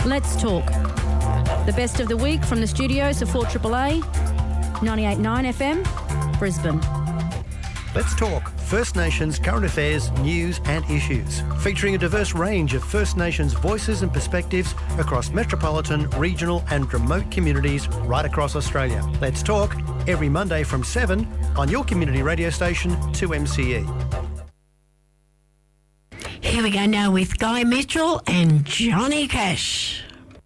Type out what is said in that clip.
Let's talk. The best of the week from the studios of 4AAA, 98.9 FM, Brisbane. Let's talk First Nations current affairs, news and issues, featuring a diverse range of First Nations voices and perspectives across metropolitan, regional and remote communities right across Australia. Let's talk every Monday from 7 on your community radio station 2MCE. Here we go now with Guy Mitchell and Johnny Cash.